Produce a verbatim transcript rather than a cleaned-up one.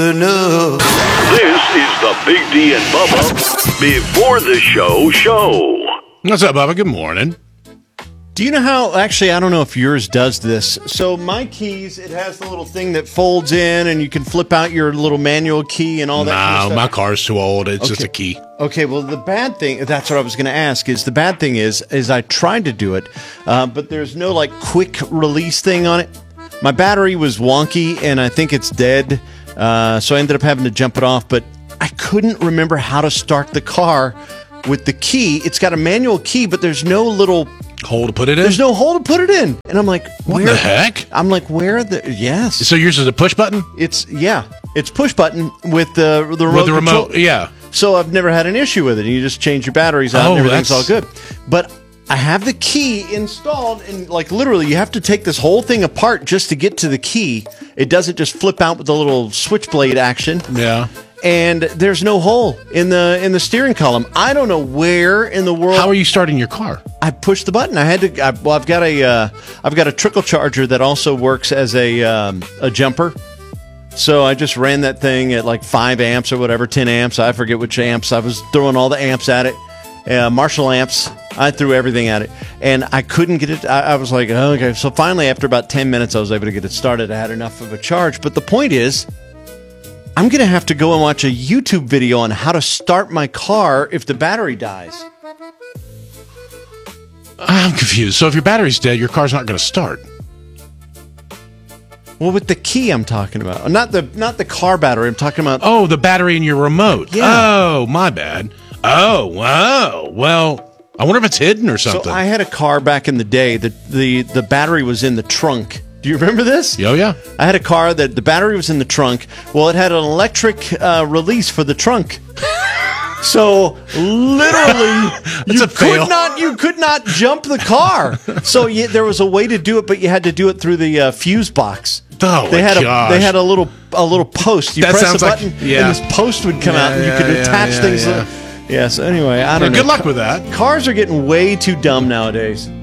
enough. This is the Big D and Bubba Before the Show show. What's up, Bubba? Good morning. Do you know how, actually, I don't know if yours does this. So my keys, it has the little thing that folds in and you can flip out your little manual key and all that kind of No, stuff. my car's too old. It's Okay. just a key. Okay, well, the bad thing, that's what I was going to ask, is the bad thing is, is I tried to do it, uh, but there's no, like, quick release thing on it. My battery was wonky, and I think it's dead, uh, so I ended up having to jump it off, but I couldn't remember how to start the car with the key. It's got a manual key, but there's no little... Hole to put it in? There's no hole to put it in. And I'm like, What where the heck? I'm like, where are the... Yes. So yours is a push button? It's, yeah. It's push button with the, the remote With the remote, control. yeah. So I've never had an issue with it. You just change your batteries out Oh, and everything's all that's- good. But I have the key installed, and like literally you have to take this whole thing apart just to get to the key. It doesn't just flip out with the little switchblade action. Yeah. And there's no hole in the in the steering column. I don't know where in the world. How are you starting your car? I pushed the button. I had to. I, well, I've got a uh, I've got a trickle charger that also works as a um, a jumper. So I just ran that thing at like five amps or whatever, ten amps. I forget which amps. I was throwing all the amps at it. Uh, Marshall amps. I threw everything at it, and I couldn't get it. I, I was like, oh, okay. So finally, after about ten minutes, I was able to get it started. I had enough of a charge. But the point is, I'm going to have to go and watch a YouTube video on how to start my car if the battery dies. I'm confused. So if your battery's dead, your car's not going to start. Well, with the key I'm talking about. Not the not the car battery. I'm talking about... Oh, the battery in your remote. Yeah. Oh, my bad. Oh, wow. Well, I wonder if it's hidden or something. So I had a car back in the day that the, the battery was in the trunk. Do you remember this? Oh, yeah. I had a car that the battery was in the trunk. Well, it had an electric uh, release for the trunk. So literally, you a fail. could not you could not jump the car. So you, there was a way to do it, but you had to do it through the uh, fuse box. Oh, they my had gosh. a they had a little a little post. You That press sounds the like- button, yeah. and this post would come Yeah, out, and you yeah, could yeah, attach yeah, things. yeah. Yeah. So anyway, I don't Yeah, know. good luck with that. Cars are getting way too dumb nowadays.